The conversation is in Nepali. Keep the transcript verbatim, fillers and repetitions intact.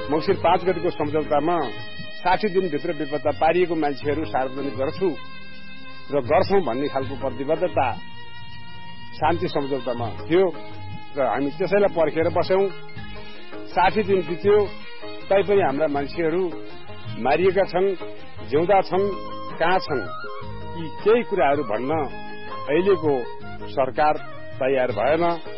मङ्सिर पाँच गतिको सम्झौतामा साठी दिनभित्र बेपत्ता पारिएको मान्छेहरू सार्वजनिक गर्छु र गर्छौं भन्ने खालको प्रतिबद्धता शान्ति सम्झौतामा थियो र हामी त्यसैलाई पर्खेर बस्यौं। साठी दिन बित्यो तैपनि हाम्रा मान्छेहरू मारिएका छन्, जिउँदा छन्, कहाँ छन्, यी केही कुराहरू भन्न अहिलेको सरकार तयार भएन।